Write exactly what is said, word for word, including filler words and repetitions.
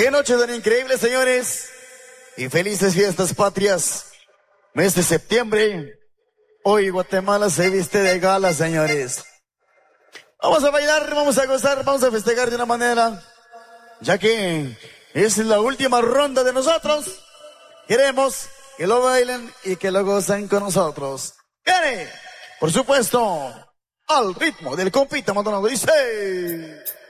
Qué noche tan increíble, señores. Y felices fiestas patrias. Mes de septiembre. Hoy Guatemala se viste de gala, señores. Vamos a bailar, vamos a gozar, vamos a festejar de una manera, ya que es la última ronda de nosotros. Queremos que lo bailen y que lo gocen con nosotros. Viene, por supuesto, al ritmo del compita Maldonado. Dice...